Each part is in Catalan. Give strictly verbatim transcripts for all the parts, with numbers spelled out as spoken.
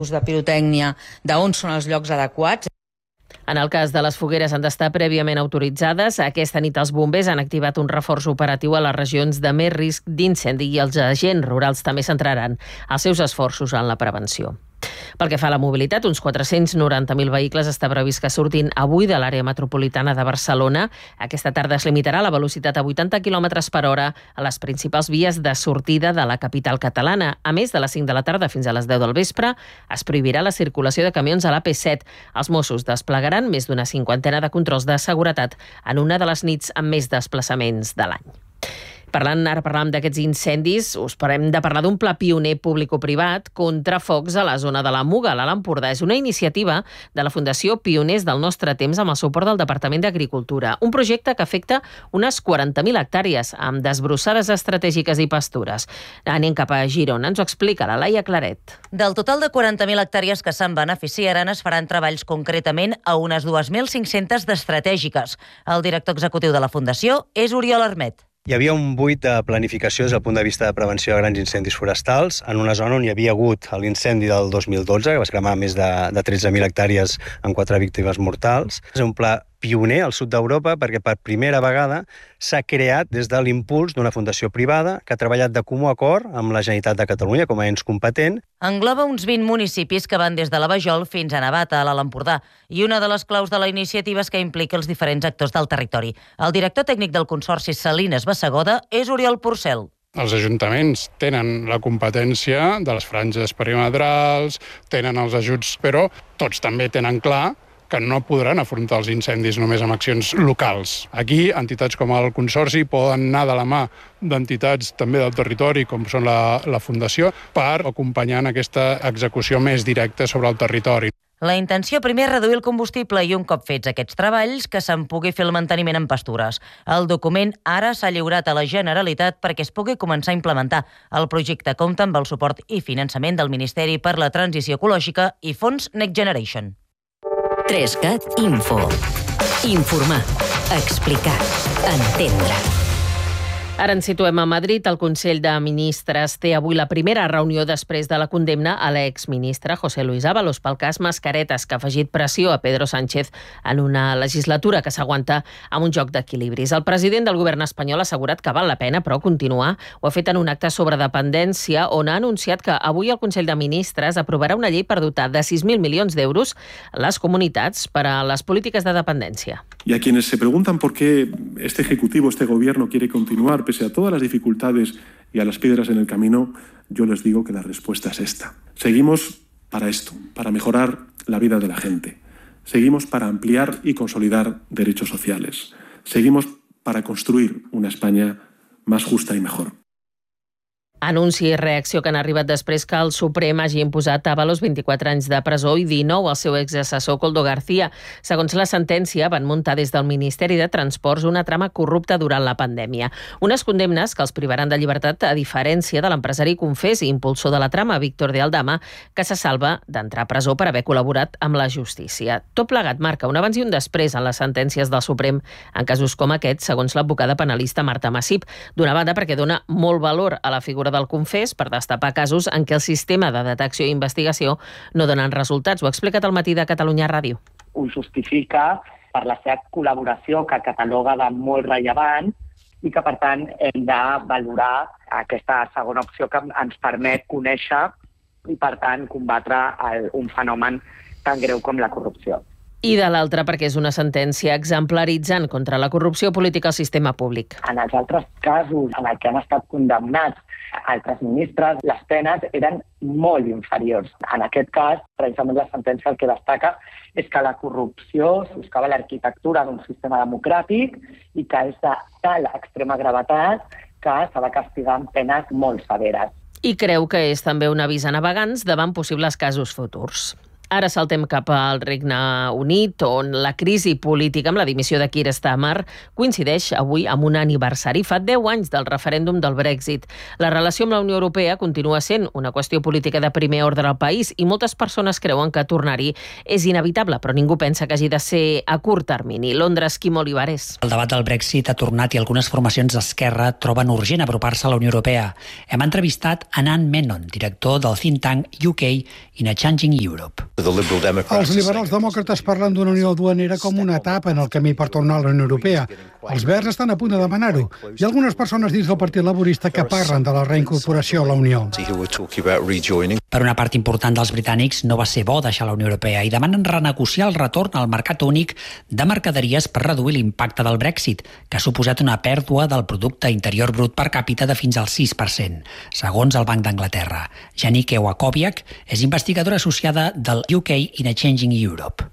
de pirotècnia, d'on són els llocs adequats. En el cas de les fogueres han d'estar prèviament autoritzades. Aquesta nit els bombers han activat un reforç operatiu a les regions de més risc d'incendi i els agents rurals també centraran els seus esforços en la prevenció. Pel que fa a la mobilitat, uns quatre-cents noranta mil vehicles està previst que surtin avui de l'àrea metropolitana de Barcelona. Aquesta tarda es limitarà la velocitat a vuitanta quilòmetres per hora a les principals vies de sortida de la capital catalana. A més, de les cinc de la tarda fins a les deu del vespre es prohibirà la circulació de camions a l'A P set. Els Mossos desplegaran més d'una cinquantena de controls de seguretat en una de les nits amb més desplaçaments de l'any. Parlant, ara parlàvem d'aquests incendis, us parem de parlar d'un pla pioner públic-privat contra focs a la zona de la Muga, a l'Alt Empordà. És una iniciativa de la Fundació Pioners del Nostre Temps amb el suport del Departament d'Agricultura. Un projecte que afecta unes quaranta mil hectàrees amb desbrossades estratègiques i pastures. Anem cap a Girona, ens ho explica la Laia Claret. Del total de quaranta mil hectàrees que se'n beneficiaran, es faran treballs concretament a unes dos mil cinc-centes d'estratègiques. El director executiu de la Fundació és Oriol Armet. Hi havia un buit de planificació des del punt de vista de prevenció de grans incendis forestals en una zona on hi havia hagut l'incendi del dos mil dotze, que va cremar més de, de tretze mil hectàrees amb quatre víctimes mortals. És un pla pioner al sud d'Europa perquè per primera vegada s'ha creat des de l'impuls d'una fundació privada que ha treballat de comú acord amb la Generalitat de Catalunya com a ens competent. Engloba uns vint municipis que van des de la Vajol fins a Navata, a l'Alt Empordà, i una de les claus de la iniciativa és que implica els diferents actors del territori. El director tècnic del Consorci Salines Bassegoda és Oriol Porcel. Els ajuntaments tenen la competència de les franges perimetrals, tenen els ajuts, però tots també tenen clar que no podran afrontar els incendis només amb accions locals. Aquí, entitats com el Consorci poden anar de la mà d'entitats també del territori, com són la, la Fundació, per acompanyar en aquesta execució més directa sobre el territori. La intenció primer és reduir el combustible i un cop fets aquests treballs que se'n pugui fer el manteniment en pastures. El document ara s'ha lliurat a la Generalitat perquè es pugui començar a implementar. El projecte compta amb el suport i finançament del Ministeri per la Transició Ecològica i Fons Next Generation. tres cat Info. Informar, explicar, entendre. Ara ens situem a Madrid. El Consell de Ministres té avui la primera reunió després de la condemna a l'exministre José Luis Ábalos pel cas Mascaretes, que ha afegit pressió a Pedro Sánchez en una legislatura que s'aguanta amb un joc d'equilibris. El president del govern espanyol ha assegurat que val la pena, però, continuar. Ho ha fet en un acte sobre dependència on ha anunciat que avui el Consell de Ministres aprovarà una llei per dotar de sis mil milions d'euros a les comunitats per a les polítiques de dependència. Y a quienes se preguntan por qué este Ejecutivo, este Gobierno quiere continuar pese a todas las dificultades y a las piedras en el camino, yo les digo que la respuesta es esta. Seguimos para esto, para mejorar la vida de la gente. Seguimos para ampliar y consolidar derechos sociales. Seguimos para construir una España más justa y mejor. Anunci i reacció que han arribat després que el Suprem hagi imposat a Ábalos vint-i-quatre anys de presó i dinou al seu exassessor Koldo García. Segons la sentència, van muntar des del Ministeri de Transports una trama corrupta durant la pandèmia. Unes condemnes que els privaran de llibertat, a diferència de l'empresari confés i impulsor de la trama, Víctor de Aldama, que se salva d'entrar a presó per haver col·laborat amb la justícia. Tot plegat marca un abans i un després en les sentències del Suprem en casos com aquest, segons l'advocada penalista Marta Massip. D'una banda, perquè dona molt valor a la figura del confés per destapar casos en què el sistema de detecció i investigació no donen resultats. Ho ha explicat al Matí de Catalunya Ràdio. Ho justifica per la seva col·laboració, que cataloga de molt rellevant, i que, per tant, hem de valorar aquesta segona opció que ens permet conèixer i, per tant, combatre el, un fenomen tan greu com la corrupció. I de l'altra, perquè és una sentència exemplaritzant contra la corrupció política al sistema públic. En els altres casos en els que han estat condemnats altres ministres, les penes eren molt inferiors. En aquest cas, precisament la sentència el que destaca és que la corrupció soscava l'arquitectura d'un sistema democràtic i que és de tal extrema gravetat que s'ha de castigar amb penes molt severes. I creu que és també un avís a navegants davant possibles casos futurs. Ara saltem cap al Regne Unit, on la crisi política amb la dimissió de Keir Starmer coincideix avui amb un aniversari. Fa deu anys del referèndum del Brexit. La relació amb la Unió Europea continua sent una qüestió política de primer ordre al país i moltes persones creuen que tornar-hi és inevitable, però ningú pensa que hagi de ser a curt termini. Londres, Quim Olivares. El debat del Brexit ha tornat i algunes formacions d'esquerra troben urgent apropar-se a la Unió Europea. Hem entrevistat Anand Menon, director del think tank U K in a Changing Europe. Els liberals demòcrates parlen d'una unió duanera com una etapa en el camí per tornar a la Unió Europea. Els verds estan a punt de demanar-ho. Hi ha algunes persones dins del Partit Laborista que parlen de la reincorporació a la Unió. Per una part important dels britànics no va ser bo deixar la Unió Europea i demanen renegociar el retorn al mercat únic de mercaderies per reduir l'impacte del Brexit, que ha suposat una pèrdua del producte interior brut per càpita de fins al sis per cent, segons el Banc d'Anglaterra. Janike Wakowiak és investigadora associada del U K in a Changing Europe.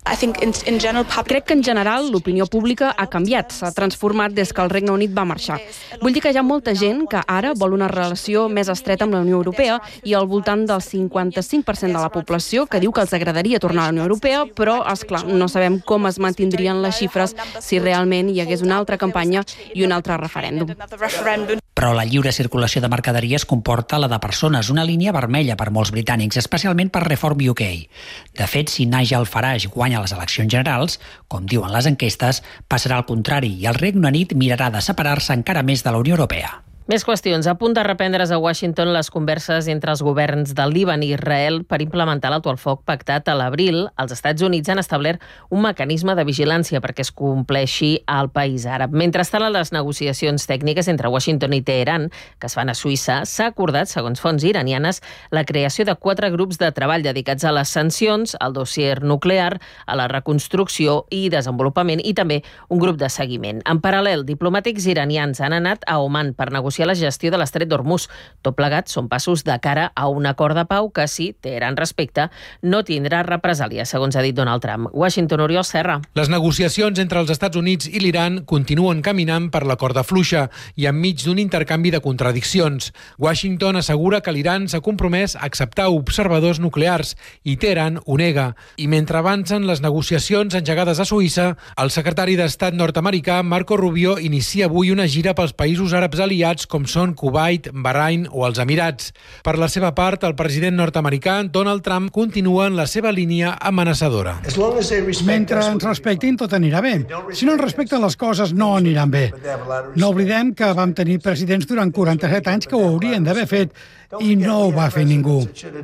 Crec que en general l'opinió pública ha canviat, s'ha transformat des que el Regne Unit va marxar. Vull dir que hi ha molta gent que ara vol una relació més estreta amb la Unió Europea i al voltant del cinquanta-cinc per cent de la població que diu que els agradaria tornar a la Unió Europea, però, esclar, no sabem com es mantindrien les xifres si realment hi hagués una altra campanya i un altre referèndum. Però la lliure circulació de mercaderies comporta la de persones, una línia vermella per molts britànics, especialment per Reform U K. De fet, si Nigel Farage guanya les eleccions generals, com diuen les enquestes, passarà al contrari i el Regne Unit mirarà de separar-se encara més de la Unió Europea. Més qüestions. A punt de reprendre's a Washington les converses entre els governs del Líban i Israel per implementar l'alto al foc pactat a l'abril. Els Estats Units han establert un mecanisme de vigilància perquè es compleixi al país àrab. Mentrestant, a les negociacions tècniques entre Washington i Teheran, que es fan a Suïssa, s'ha acordat, segons fonts iranianes, la creació de quatre grups de treball dedicats a les sancions, al dossier nuclear, a la reconstrucció i desenvolupament i també un grup de seguiment. En paral·lel, diplomàtics iranians han anat a Oman per negociar la gestió de l'estret d'Hormuz. Tot plegat són passos de cara a un acord de pau que, si Teheran respecta, no tindrà represàlies, segons ha dit Donald Trump. Washington, Oriol Serra. Les negociacions entre els Estats Units i l'Iran continuen caminant per la corda fluixa i enmig d'un intercanvi de contradiccions. Washington assegura que l'Iran s'ha compromès a acceptar observadors nuclears i Teheran ho nega. I mentre avancen les negociacions engegades a Suïssa, el secretari d'Estat nord-americà Marco Rubio inicia avui una gira pels països àrabs aliats com són Kuwait, Bahrain o els Emirats. Per la seva part, el president nord-americà Donald Trump continua en la seva línia amenaçadora. Mentre ens respectin, tot anirà bé. Si no ens respecten, les coses no aniran bé. No oblidem que vam tenir presidents durant quaranta-set anys que ho haurien d'haver fet i no ho va fer ningú.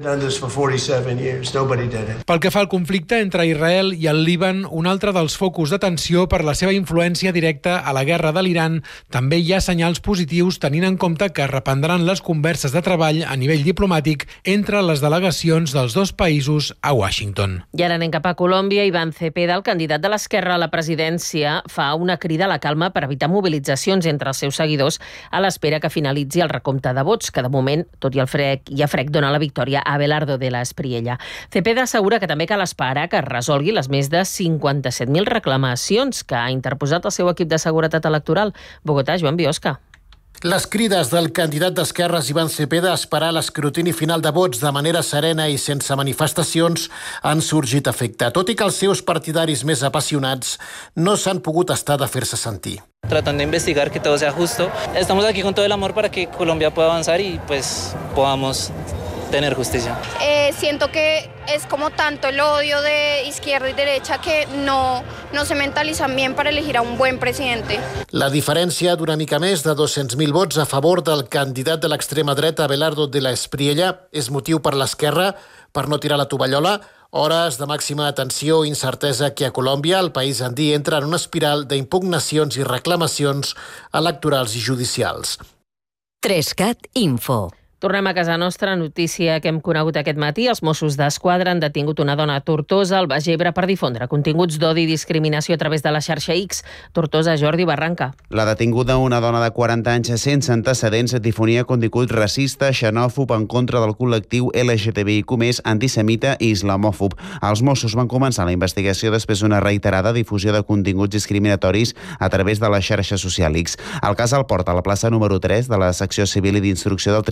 Pel que fa al conflicte entre Israel i el Líban, un altre dels focus d'atenció per la seva influència directa a la guerra de l'Iran, també hi ha senyals positius tenint en compte que reprendran les converses de treball a nivell diplomàtic entre les delegacions dels dos països a Washington. I ara anem cap a Colòmbia. Iván Cepeda, el candidat de l'Esquerra a la presidència, fa una crida a la calma per evitar mobilitzacions entre els seus seguidors a l'espera que finalitzi el recompte de vots, que de moment, tot i el frec i a frec, dona la victòria a Abelardo de la Espriella. Cepeda assegura que també cal esperar que es resolgui les més de cinquanta-set mil reclamacions que ha interposat el seu equip de seguretat electoral. Bogotà, Joan Biosca. Les crides del candidat d'Esquerres Iván Cepeda a esperar l'escrutini final de vots de manera serena i sense manifestacions han sorgit efecte, tot i que els seus partidaris més apassionats no s'han pogut estar de fer-se sentir. Tratando de investigar que todo sea justo. Estamos aquí con todo el amor para que Colombia pueda avanzar y pues podamos tener justicia. Eh, siento que es como tanto el odio de izquierda y derecha que no, no se mentalizan bien para elegir a un buen presidente. La diferència d'una mica més de dos-cents mil vots a favor del candidat de l'extrema dreta Abelardo de la Espriella és motiu per l'esquerra per no tirar la tovallola. Hores de màxima tensió i incertesa que a Colòmbia el país andí entra en una espiral d'impugnacions i reclamacions electorals i judicials. Trescat Info. Tornem a casa nostra, notícia que hem conegut aquest matí. Els Mossos d'Esquadra han detingut una dona a Tortosa, al Baix Ebre, per difondre continguts d'odi i discriminació a través de la xarxa X. Tortosa, Jordi Barranca. La detinguda, una dona de quaranta anys sense antecedents, difonia contingut racista, xenòfob en contra del col·lectiu L G T B I Q més, antisemita i islamòfob. Els Mossos van començar la investigació després d'una reiterada difusió de continguts discriminatoris a través de la xarxa social X. El cas el porta a la plaça número tres de la secció civil i d'instrucció del Tribunal d'Instrucció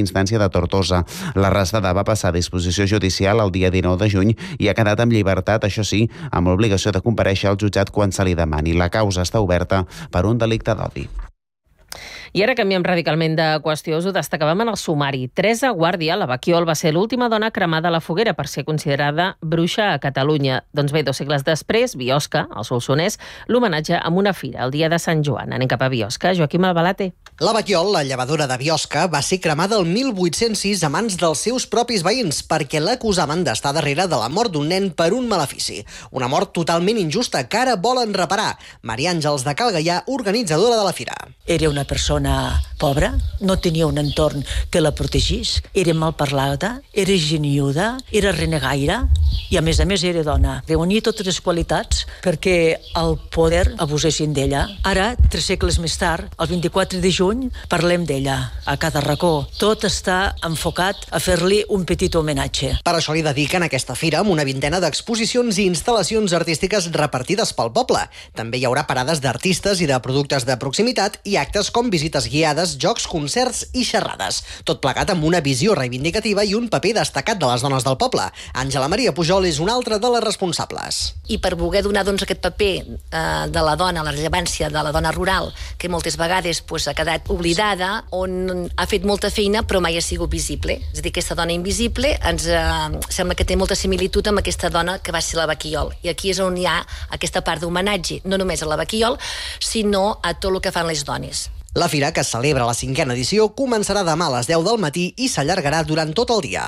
d'instància de Tortosa. L'arrestada va passar a disposició judicial el dia dinou de juny i ha quedat amb llibertat, això sí, amb l'obligació de comparèixer al jutjat quan se li demani. La causa està oberta per un delicte d'odi. I ara canviem radicalment de qüestió, us ho destacàvem en el sumari. Teresa Guàrdia, la Baquiol, va ser l'última dona cremada a la foguera per ser considerada bruixa a Catalunya. Doncs bé, dos segles després, Biosca, al Solsonès, l'homenatge amb una fira, el dia de Sant Joan. Anem cap a Biosca. Joaquim Albalate. La Baquiol, la llevadora de Biosca, va ser cremada el mil vuit-cents sis a mans dels seus propis veïns perquè l'acusaven d'estar darrere de la mort d'un nen per un malefici. Una mort totalment injusta que ara volen reparar. Maria Àngels de Cal Gaià, organitzadora de la fira. Era una persona pobra, no tenia un entorn que la protegís, era malparlada, era geniuda, era renegaire i a més a més era dona. Reunia totes les qualitats perquè el poder abusessin d'ella. Ara, tres segles més tard, el vint-i-quatre de juny, parlem d'ella a cada racó. Tot està enfocat a fer-li un petit homenatge. Per això li dediquen aquesta fira amb una vintena d'exposicions i instal·lacions artístiques repartides pel poble. També hi haurà parades d'artistes i de productes de proximitat i actes com visites guiades, jocs, concerts i xerrades. Tot plegat amb una visió reivindicativa i un paper destacat de les dones del poble. Àngela Maria Pujol és una altra de les responsables. I per voler donar doncs, aquest paper eh, de la dona, la rellevància de la dona rural, que moltes vegades pues, ha quedat oblidada, on ha fet molta feina però mai ha sigut visible. És a dir, aquesta dona invisible ens eh, sembla que té molta similitud amb aquesta dona que va ser la Baquiol. I aquí és on hi ha aquesta part d'homenatge, no només a la Baquiol, sinó a tot el que fan les dones. La fira, que celebra la cinquena edició, començarà demà a les deu del matí i s'allargarà durant tot el dia.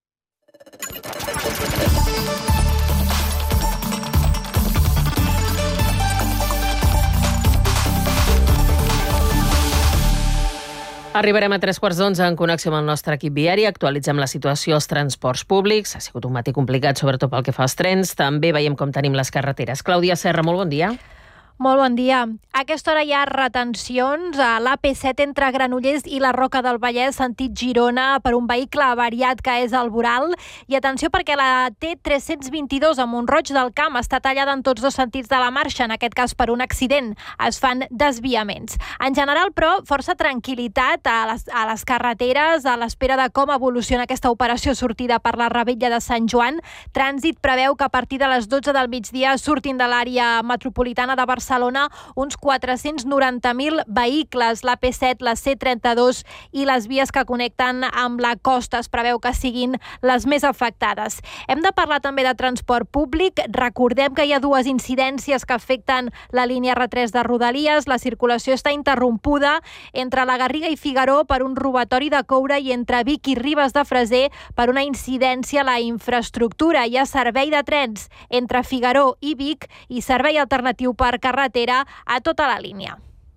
Arribarem a tres quarts d'onze en connexió amb el nostre equip viari. Actualitzem la situació als transports públics. Ha sigut un matí complicat, sobretot pel que fa als trens. També veiem com tenim les carreteres. Clàudia Serra, molt bon dia. Molt bon dia. A aquesta hora hi ha retencions a l'A P set entre Granollers i la Roca del Vallès, sentit Girona, per un vehicle avariat que és al voral. I atenció perquè la T tres-cents vint-i-dos a Mont-roig del Camp està tallada en tots dos sentits de la marxa, en aquest cas per un accident. Es fan desviaments. En general, però, força tranquil·litat a les, a les carreteres, a l'espera de com evoluciona aquesta operació sortida per la Revetlla de Sant Joan. Trànsit preveu que a partir de les dotze del migdia surtin de l'àrea metropolitana de Barcelona Barcelona uns quatre-cents noranta mil vehicles. L'A P set, la C trenta-dos i les vies que connecten amb la costa es preveu que siguin les més afectades. Hem de parlar també de transport públic. Recordem que hi ha dues incidències que afecten la línia R tres de Rodalies. La circulació està interrompuda entre la Garriga i Figaró per un robatori de coure i entre Vic i Ribes de Freser per una incidència a la infraestructura. Hi ha servei de trens entre Figaró i Vic i servei alternatiu per carretera a tota la línia.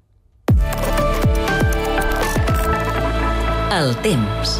El temps.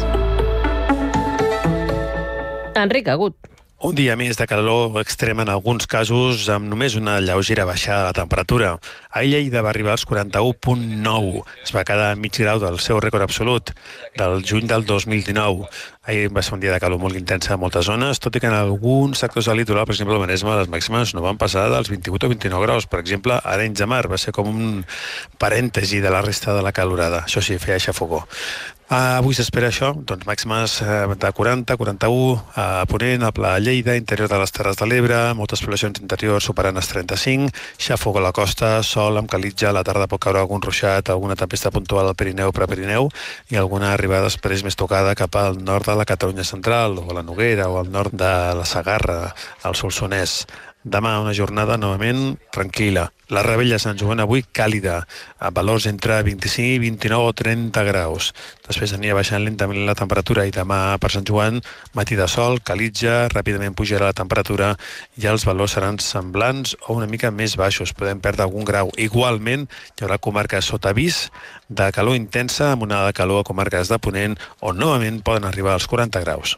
Enric Agut. Un dia més de calor extrema en alguns casos, amb només una lleugera baixada de la temperatura. Ahir Lleida va arribar als quaranta-u coma nou. Es va quedar a mig grau del seu rècord absolut, del juny del dos mil dinou. Ahir va ser un dia de calor molt intensa a moltes zones, tot i que en alguns sectors del litoral, per exemple, al Maresme, les màximes no van passar dels vint-i-vuit o vint-i-nou graus. Per exemple, a Arenys de Mar va ser com un parèntesi de la resta de la calorada. Això sí, feia xafogó. Uh, avui s'espera això, doncs màximes uh, de quaranta, quaranta-u, a Ponent, a Pla de Lleida, interior de les Terres de l'Ebre, moltes poblacions interiors superant els trenta-cinc, xafog a la costa, sol amb calitja, a la tarda pot caure algun ruixat, alguna tempesta puntual al Pirineu, Prepirineu, i alguna arribada després més tocada cap al nord de la Catalunya central, o a la Noguera, o al nord de la Segarra, al Solsonès. Demà una jornada novament tranquil·la. La Revetlla de Sant Joan avui càlida, a valors entre vint-i-cinc, vint-i-nou o trenta graus. Després anirà baixant lentament la temperatura i demà per Sant Joan, matí de sol, calitja, ràpidament pujarà la temperatura i els valors seran semblants o una mica més baixos. Podem perdre algun grau. Igualment, hi haurà comarques sota avís de calor intensa amb una de calor a comarques de Ponent on novament poden arribar als quaranta graus.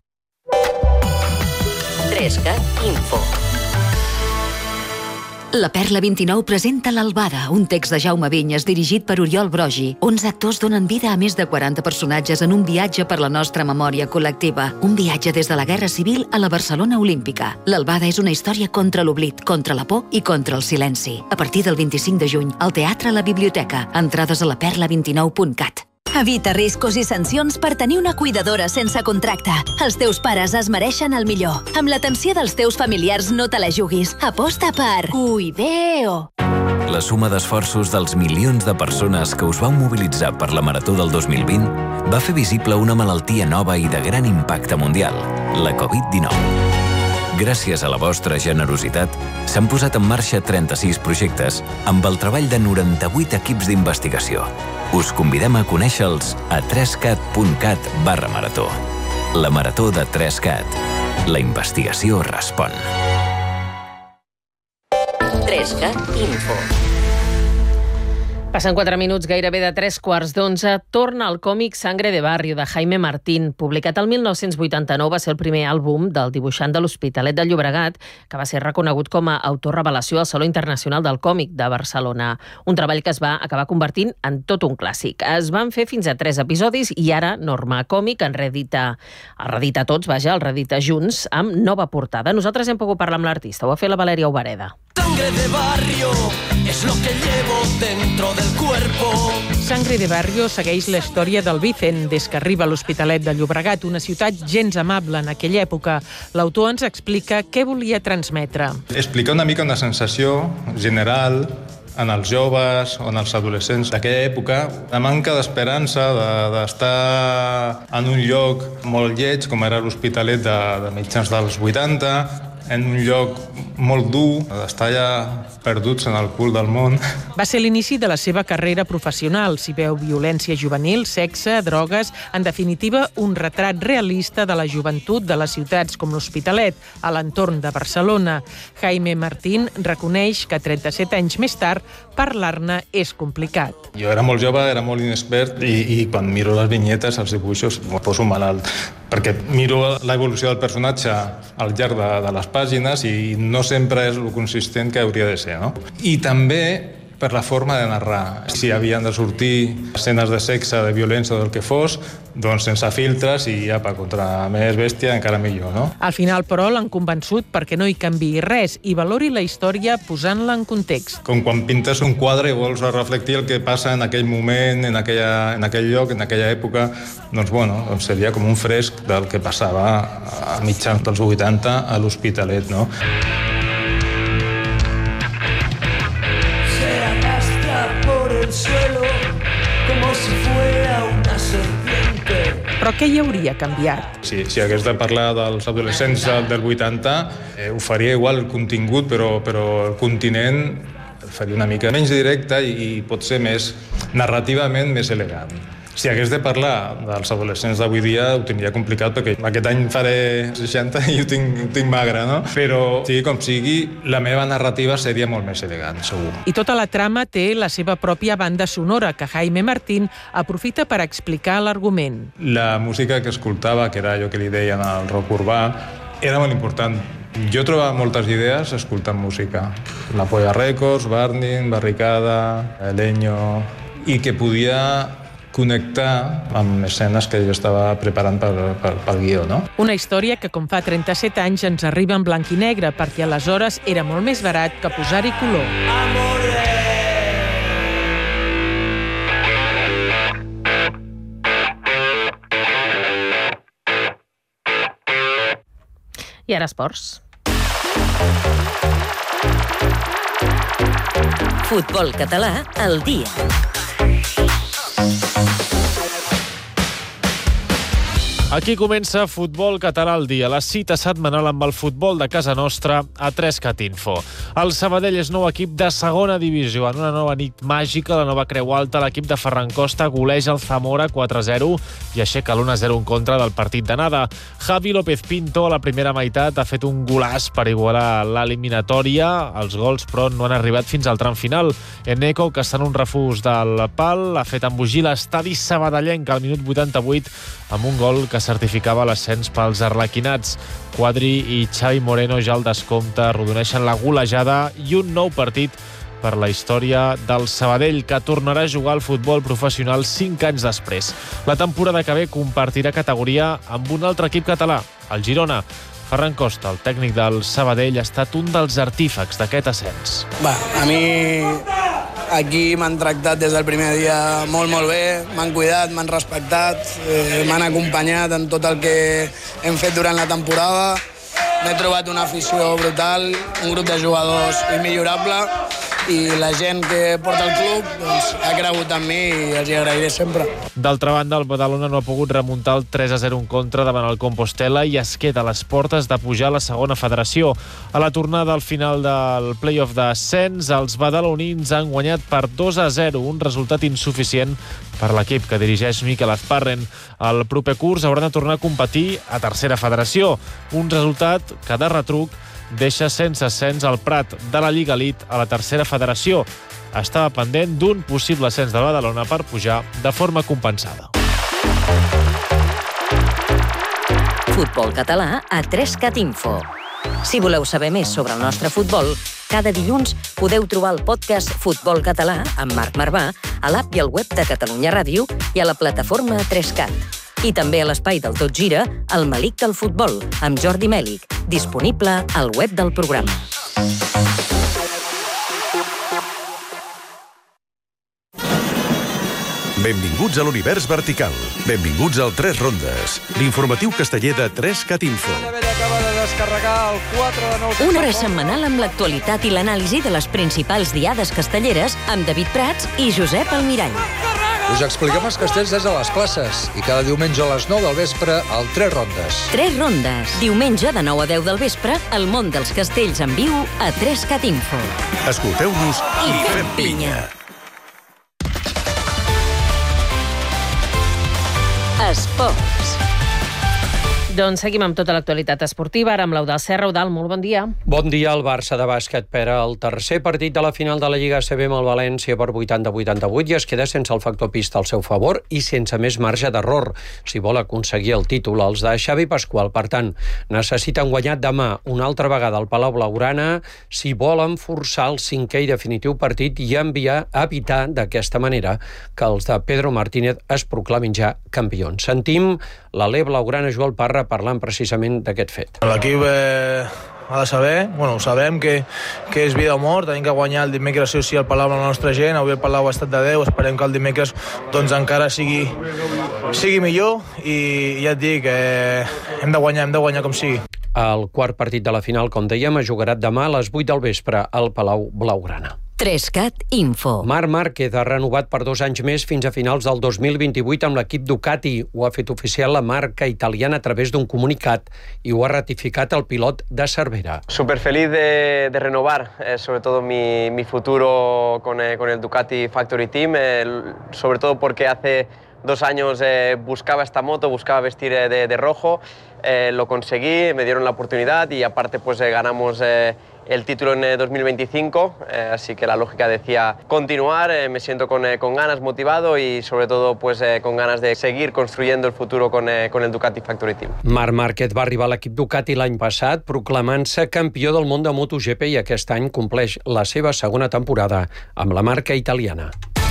trescat Info. La Perla vint-i-nou presenta L'Albada, un text de Jaume Vinyes dirigit per Oriol Brogi. onze actors donen vida a més de quaranta personatges en un viatge per la nostra memòria col·lectiva. Un viatge des de la Guerra Civil a la Barcelona Olímpica. L'Albada és una història contra l'oblit, contra la por i contra el silenci. A partir del vint-i-cinc de juny, al Teatre La Biblioteca. Entrades a la perla vint i nou punt cat. Evita riscos i sancions per tenir una cuidadora sense contracte. Els teus pares es mereixen el millor. Amb l'atenció dels teus familiars no te la juguis. Aposta per Cuideo. La suma d'esforços dels milions de persones que us vau mobilitzar per la Marató del dos mil vint va fer visible una malaltia nova i de gran impacte mundial, la covid dinou. Gràcies a la vostra generositat, s'han posat en marxa trenta-sis projectes amb el treball de noranta-vuit equips d'investigació. Us convidem a conèixer-los a trescat punt cat barra marató. La Marató de trescat. La investigació respon. trescat Info. Passen quatre minuts, gairebé de tres quarts d'onze. Torna el còmic Sangre de Barrio, de Jaime Martín. Publicat el mil nou-cents vuitanta-nou, va ser el primer àlbum del dibuixant de l'Hospitalet de Llobregat, que va ser reconegut com a autor revelació al Saló Internacional del Còmic de Barcelona. Un treball que es va acabar convertint en tot un clàssic. Es van fer fins a tres episodis i ara Norma Còmic en reedita, el reedita tots, vaja, el reedita junts, amb nova portada. Nosaltres hem pogut parlar amb l'artista, ho ha fet la Valèria Obareda. Sangre de barrio es lo que llevo dentro del cuerpo. Sangre de Barrio segueix la història del Vicent des que arriba a l'Hospitalet de Llobregat, una ciutat gens amable en aquella època. L'autor ens explica què volia transmetre. Explicar una mica una sensació general en els joves o en els adolescents d'aquella època, la manca d'esperança d'estar en un lloc molt lleig, com era l'Hospitalet de, de mitjans dels vuitanta, en un lloc molt dur, d'estar ja perduts en el cul del món. Va ser l'inici de la seva carrera professional. S'hi veu violència juvenil, sexe, drogues, en definitiva, un retrat realista de la joventut de les ciutats com l'Hospitalet, a l'entorn de Barcelona. Jaime Martín reconeix que trenta-set anys més tard parlar-ne és complicat. Jo era molt jove, era molt inexpert i, i quan miro les vinyetes, els dibuixos, em poso malalt, perquè miro l'evolució del personatge al llarg de, de les pàgines i no sempre és el consistent que hauria de ser, no? I també per la forma de narrar. Si havien de sortir escenes de sexe, de violència o del que fos, doncs sense filtres i apa, contra més bèstia encara millor, no? Al final, però, l'han convençut perquè no hi canviï res i valori la història posant-la en context. Com quan pintes un quadre i vols reflectir el que passa en aquell moment, en, aquella, en aquell lloc, en aquella època, doncs, bueno, doncs seria com un fresc del que passava a mitjans dels vuitanta a l'Hospitalet, no? Suelo, como si fuera una serpiente. Però què hi hauria canviat? Si, si hagués de parlar dels adolescents del vuitanta, eh, ho faria igual el contingut, però, però el continent el faria una mica menys directe i, i potser més narrativament més elegant. Si hagués de parlar dels adolescents d'avui dia ho tindria complicat perquè aquest any faré seixanta i ho tinc, ho tinc magre, no? Però sigui com sigui, la meva narrativa seria molt més elegant, segur. I tota la trama té la seva pròpia banda sonora que Jaime Martín aprofita per explicar l'argument. La música que escoltava, que era allò que li deien el rock urbà, era molt important. Jo trobava moltes idees escoltant música. La Polla Records, Burning, Barricada, Leño, i que podia connectar amb escenes que jo estava preparant pel, pel, pel guió, no? Una història que, com fa trenta-set anys, ens arriba en blanc i negre, perquè aleshores era molt més barat que posar-hi color. I ara esports. Futbol català al dia. Aquí comença Futbol Català al dia, la cita setmanal amb el futbol de casa nostra a trescat Info. El Sabadell és nou equip de segona divisió. En una nova nit màgica, la nova Creu Alta, l'equip de Ferran Costa goleja el Zamora quatre a zero i aixeca l'u a zero en contra del partit d'anada. Javi López Pinto a la primera meitat ha fet un golaç per igualar l'eliminatòria. Els gols, però, no han arribat fins al tram final. Eneco, que està en un refús del pal, ha fet embogir l'estadi sabadellenc al minut vuitanta-vuit amb un gol que certificava l'ascens pels arlequinats. Quadri i Xavi Moreno ja al descompte arrodoneixen la golejada i un nou partit per la història del Sabadell, que tornarà a jugar al futbol professional cinc anys després. La temporada que ve compartirà categoria amb un altre equip català, el Girona. Ferran Costa, el tècnic del Sabadell, ha estat un dels artífecs d'aquest ascens. Va, a mi Aquí m'han tractat des del primer dia molt, molt bé, m'han cuidat, m'han respectat, eh, m'han acompanyat en tot el que hem fet durant la temporada. M'he trobat una afició brutal, un grup de jugadors immillorable, i la gent que porta el club doncs, ha cregut en mi i els hi agrairé sempre. D'altra banda, el Badalona no ha pogut remuntar el tres a zero en contra davant el Compostela i es queda a les portes de pujar a la segona federació. A la tornada al final del play-off d'ascens, els badalonins han guanyat per dos a zero, un resultat insuficient per l'equip que dirigeix Mikel Azparren. El proper curs hauran de tornar a competir a tercera federació, un resultat que de retruc deixa sense ascens el Prat de la Lliga Elite a la tercera federació. Estava pendent d'un possible ascens de Badalona per pujar de forma compensada. Futbol català a tres cat info. Si voleu saber més sobre el nostre futbol, cada dilluns podeu trobar el podcast Futbol Català amb Marc Marvà a l'app i al web de Catalunya Ràdio i a la plataforma tres cat. I també a l'espai del Tot Gira, el Melic del Futbol, amb Jordi Mèlic, disponible al web del programa. Benvinguts a l'univers vertical. Benvinguts al Tres Rondes, l'informatiu casteller de tres cat info. Una hora setmanal amb l'actualitat i l'anàlisi de les principals diades castelleres amb David Prats i Josep Almirall. Us expliquem els castells des de les classes i cada diumenge a les nou del vespre al Tres Rondes. Tres Rondes. Diumenge de nou a deu del vespre, el món dels castells en viu a tres cat info. Escolteu-nos i fem pinya. Esports. Doncs seguim amb tota l'actualitat esportiva, ara amb l'Eudal Serra. Eudal, molt bon dia. Bon dia. El Barça de bàsquet perd el tercer partit de la final de la Lliga A C B amb el València per vuitanta a vuitanta-vuit i es queda sense el factor pista al seu favor i sense més marge d'error si vol aconseguir el títol. Els de Xavi Pasqual, per tant, necessiten guanyar demà una altra vegada al Palau Blaugrana si volen forçar el cinquè i definitiu partit i enviar a evitar d'aquesta manera que els de Pedro Martínez es proclamin ja campions. Sentim l'Alé Blaugrana Joel Parra parlant precisament d'aquest fet. L'equip eh, ha de saber, bueno, sabem que, que és vida o mort, tenim que guanyar el dimecres sí o sí al Palau amb la nostra gent, avui el Palau ha estat de deu, esperem que el dimecres doncs encara sigui, sigui millor i ja et dic, eh, hem de guanyar, hem de guanyar com sigui. El quart partit de la final, com dèiem, es jugarà demà a les vuit del vespre al Palau Blaugrana. tres cat info. Marc Márquez ha renovat per dos anys més fins a finals del dos mil vint-i-vuit amb l'equip Ducati. Ho ha fet oficial la marca italiana a través d'un comunicat i ho ha ratificat el pilot de Cervera. Súper feliz de, de renovar, eh, sobre todo mi, mi futuro con, eh, con el Ducati Factory Team, eh, sobre todo porque hace dos años eh, buscaba esta moto, buscaba vestir eh, de, de rojo, eh, lo conseguí, me dieron la oportunidad y aparte pues eh, ganamos eh, el título en eh, dos mil veinticinco, eh, así que la lógica decía continuar, eh, me siento con, eh, con ganas, motivado y sobre todo pues eh, con ganas de seguir construyendo el futuro con, eh, con el Ducati Factory Team. Marc Márquez va arribar a l'equip Ducati l'any passat proclamant-se campió del món de MotoGP i aquest any compleix la seva segona temporada amb la marca italiana.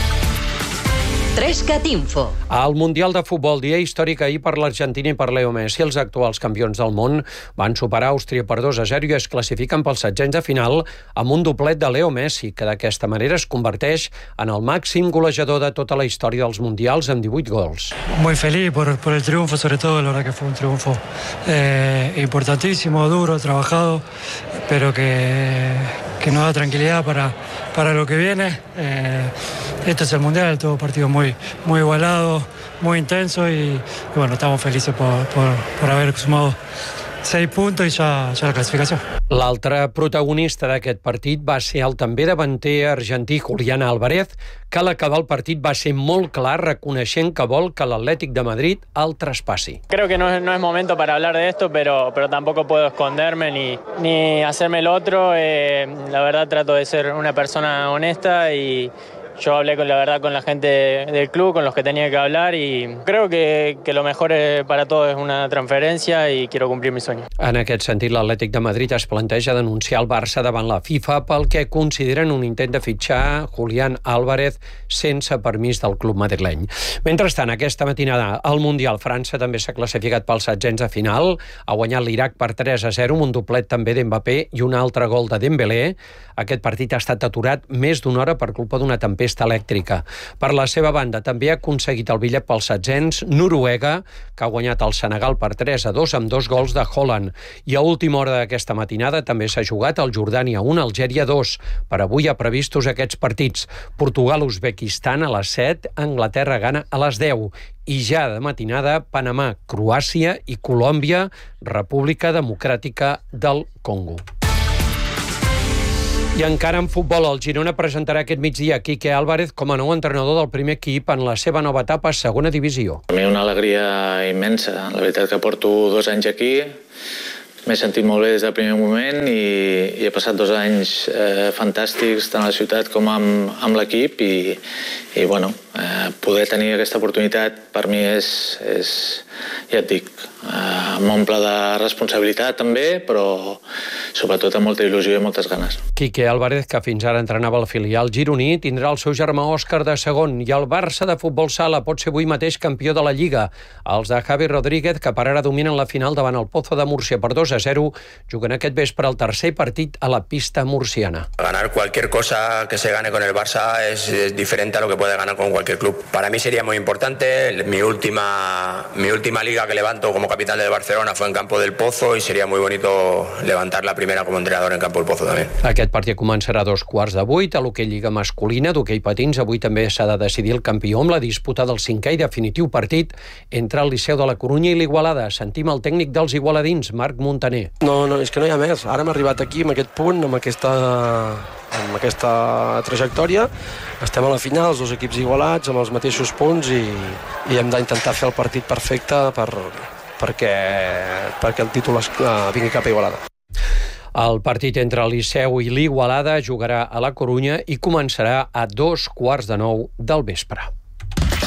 tres cat info. Al Mundial de Futbol, dia històric ahir per l'Argentina i per Leo Messi, els actuals campions del món van superar Àustria per dos a zero i es classifiquen pels setzents de final amb un doblet de Leo Messi, que d'aquesta manera es converteix en el màxim golejador de tota la història dels Mundials amb divuit gols. Muy feliz por, por el triunfo, sobre todo, la verdad que fue un triunfo eh, importantísimo, duro, trabajado, pero que, que nos da tranquilidad para, para lo que viene. Eh, esto es el Mundial, todo partido muy, muy igualado, muy intenso y, y bueno, estamos felices por, por, por haber sumado seis puntos i ja, ja la classificació. L'altre protagonista d'aquest partit va ser el també davanter argentí Julián Álvarez, que a l'acabar el partit va ser molt clar reconeixent que vol que l'Atlètic de Madrid el traspassi. Creo que no es, no es momento para hablar de esto, pero, pero tampoco puedo esconderme ni, ni hacerme el otro. Eh, la verdad trato de ser una persona honesta y yo hablé con la verdad con la gente del club, con los que tenía que hablar y creo que, que lo mejor para todos es una transferencia y quiero cumplir mi sueño. En aquest sentit, l'Atlètic de Madrid es planteja denunciar el Barça davant la FIFA pel que consideren un intent de fitxar Julián Álvarez sense permís del club madrileny. Mentrestant, aquesta matinada al Mundial, França també s'ha classificat pels setzents de final, ha guanyat l'Iraq per tres a zero, amb un doblet també d'Mbappé i un altre gol de Dembélé. Aquest partit ha estat aturat més d'una hora per culpa d'una tempesta elèctrica. Per la seva banda, també ha aconseguit el bitllet pels setzents Noruega, que ha guanyat el Senegal per tres a dos amb dos gols de Haaland. I a última hora d'aquesta matinada també s'ha jugat el Jordània un, Algèria dos. Per avui ha previstos aquests partits. Portugal-Uzbekistan a les set, Anglaterra-Ghana a les deu. I ja de matinada, Panamà, Croàcia i Colòmbia, República Democràtica del Congo. I encara en futbol, el Girona presentarà aquest migdia Quique Álvarez com a nou entrenador del primer equip en la seva nova etapa a segona divisió. Per mi una alegria immensa. La veritat que porto dos anys aquí, m'he sentit molt bé des del primer moment i, i he passat dos anys eh, fantàstics tant a la ciutat com amb, amb l'equip i, i bueno, eh, poder tenir aquesta oportunitat per mi és, és ja et dic, eh, m'omple de responsabilitat també, però sobretot amb molta il·lusió i moltes ganes. Quique Álvarez, que fins ara entrenava el filial gironí, tindrà el seu germà Òscar de segon i el Barça de futbol sala pot ser avui mateix campió de la Lliga. Els de Javi Rodríguez, que per ara dominen la final davant el Pozo de Múrcia per dos a zero, juguen aquest vespre el tercer partit a la pista murciana. Ganar cualquier cosa que se gane con el Barça es, es diferente a lo que puede ganar con cualquier club. Para mí sería muy importante. Mi última, mi última liga que levanto como capitán del Barcelona fue en campo del Pozo y sería muy bonito levantar la primera como entrenador en campo del Pozo també. Aquest partit començarà a dos quarts de vuit. A l'hoquei Lliga masculina d'hoquei patins avui també s'ha de decidir el campió amb la disputa del cinquè i definitiu partit entre el Liceu de la Corunya i l'Igualada. Sentim el tècnic dels igualadins, Marc Montaner. No, no, és que no hi ha més. Ara hem arribat aquí, amb aquest punt, amb aquesta, amb aquesta trajectòria. Estem a la final, els dos equips igualats, amb els mateixos punts i, i hem d'intentar fer el partit perfecte per, perquè, perquè el títol es, uh, vingui cap a Igualada. El partit entre el Liceu i l'Igualada jugarà a la Corunya i començarà a dos quarts de nou del vespre.